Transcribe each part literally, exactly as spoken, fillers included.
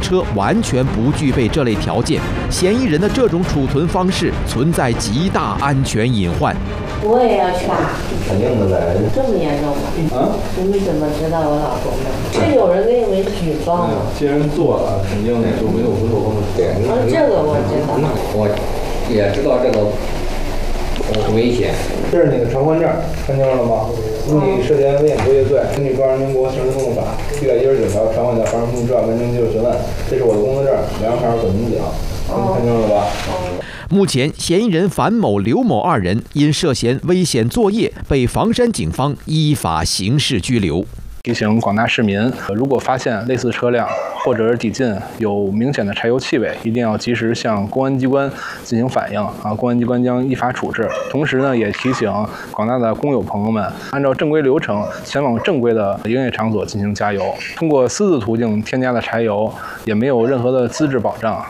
车完全不具备这类条件，嫌疑人的这种储存方式存在极大安全隐患。 我也要去打， 肯定的呗。 这么严重吗？ 啊？ 你们怎么知道我老公的？是有人给你们举报吗？ 既然做了，肯定就没有不透风。对， 啊，这个我知道。 我也知道这个危险。 这是你的传唤证，看清楚了吗？如你涉嫌危险作业罪，根据《中华人民共和国刑事诉讼法》一百一十九条，传唤到法院通知完成接受询问。这是我的工作证，两牌本民警，你看清楚了吧？ 目前，嫌疑人樊某、刘某二人因涉嫌危险作业，被房山警方依法刑事拘留。 提醒广大市民，如果发现类似车辆或者是抵近有明显的柴油气味，一定要及时向公安机关进行反映啊，公安机关将依法处置。同时呢，也提醒广大的工友朋友们，按照正规流程前往正规的营业场所进行加油。通过私自途径添加的柴油，也没有任何的资质保障。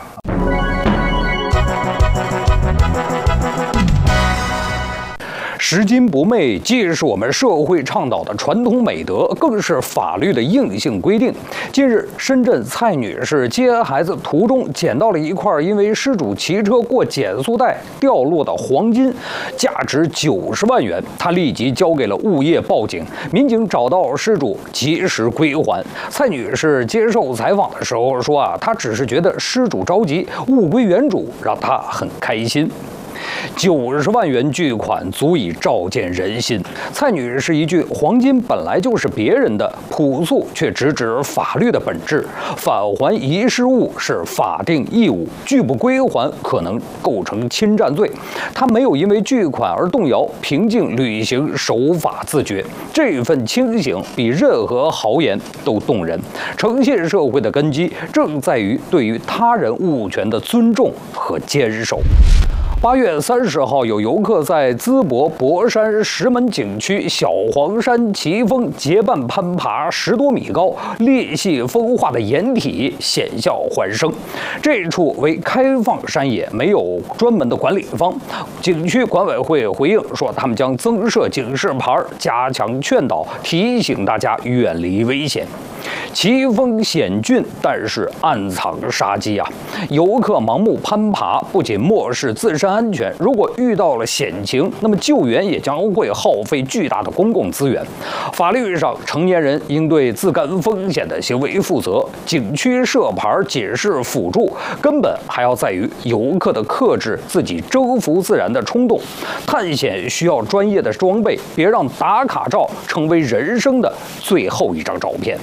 拾金不昧既是我们社会倡导的传统美德，更是法律的硬性规定。近日，深圳蔡女士接孩子途中捡到了一块因为失主骑车过减速带掉落的黄金，价值九十万元。她立即交给了物业报警，民警找到失主，及时归还。蔡女士接受采访的时候说啊，她只是觉得失主着急，物归原主，让她很开心。九十万元巨款足以照见人心。蔡女士一句“黄金本来就是别人的”，朴素却直指法律的本质。返还遗失物是法定义务，拒不归还可能构成侵占罪。她没有因为巨款而动摇，平静履行守法自觉。这份清醒比任何豪言都动人。诚信社会的根基正在于对于他人物权的尊重和坚守。八月三十号，有游客在淄博博山石门景区小黄山奇峰结伴攀爬十多米高，裂隙风化的岩体险象环生。这处为开放山野，没有专门的管理方。景区管委会回应说，他们将增设警示牌，加强劝导，提醒大家远离危险。奇峰险峻，但是暗藏杀机啊！游客盲目攀爬，不仅漠视自身安全，如果遇到了险情，那么救援也将会耗费巨大的公共资源。法律上，成年人应对自甘风险的行为负责，景区设牌解释辅助，根本还要在于游客的克制自己征服自然的冲动。探险需要专业的装备，别让打卡照成为人生的最后一张照片。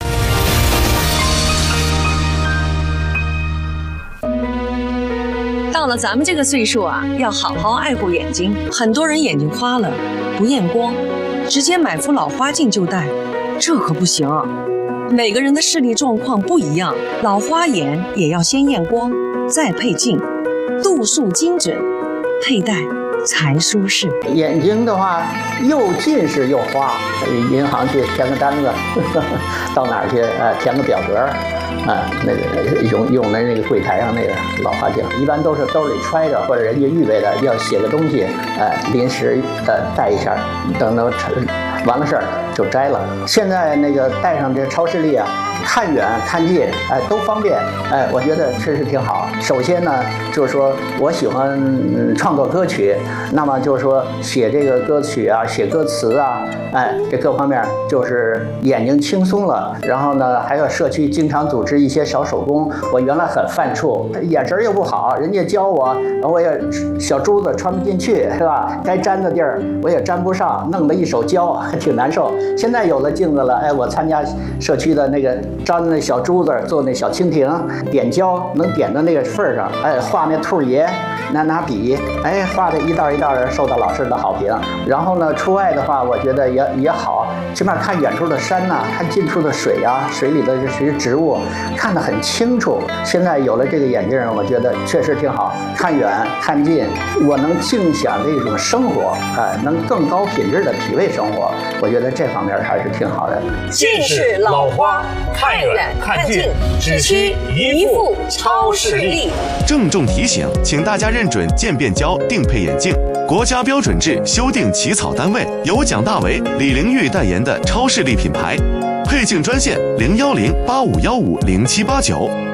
到了咱们这个岁数啊，要好好爱护眼睛。很多人眼睛花了，不验光，直接买副老花镜就戴，这可不行。每个人的视力状况不一样，老花眼也要先验光，再配镜，度数精准，佩戴才舒适。 眼睛的话，又近视又花，银行去填个单子，呵呵到哪儿去呃填个表格。啊，那个用用的那个柜台上那个老花镜，一般都是兜里揣着，或者人家预备的，要写个东西，呃，临时呃带一下，等等完了事儿就摘了。现在那个带上这超视力啊，看远看近，哎，都方便，哎，我觉得确实挺好。首先呢，就是说我喜欢、嗯、创作歌曲，那么就是说写这个歌曲啊，写歌词啊，哎，这各方面就是眼睛轻松了。然后呢，还有社区经常组织一些小手工，我原来很犯怵，眼神又不好，人家教我，我也小珠子穿不进去，是吧？该粘的地儿我也粘不上，弄得一手胶，还挺难受。现在有了镜子了，哎，我参加社区的那个粘那小珠子，做那小蜻蜓，点胶能点到那个份儿上，哎，画那兔爷，拿拿笔，哎，画的一道一道的，受到老师的好评。然后呢，出外的话，我觉得也也好，起码看远处的山呐、啊，看近处的水啊，水里的这些植物，看得很清楚。现在有了这个眼镜，我觉得确实挺好，看远看近，我能尽享这种生活，哎，能更高品质的体味生活。我觉得这方面还是挺好的。 近视老花，看远看近，只需一副超视力。 郑重提醒，请大家认准渐变胶定配眼镜，国家标准制修订起草单位由蒋大为、李玲玉代言的超视力品牌。配镜专线零幺零八五幺五零七八九。